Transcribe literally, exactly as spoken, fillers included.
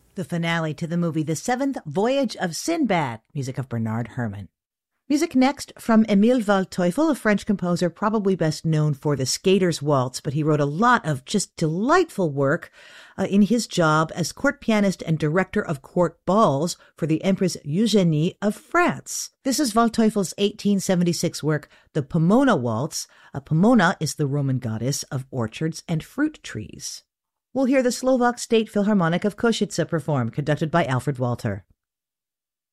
The finale to the movie The Seventh Voyage of Sinbad, music of Bernard Herrmann. Music next from Emile Waldteufel, a French composer probably best known for The Skater's Waltz, but he wrote a lot of just delightful work uh, in his job as court pianist and director of court balls for the Empress Eugénie of France. This is Waldteufel's eighteen seventy-six work, The Pomona Waltz. Uh, Pomona is the Roman goddess of orchards and fruit trees. We'll hear the Slovak State Philharmonic of Košice perform, conducted by Alfred Walter.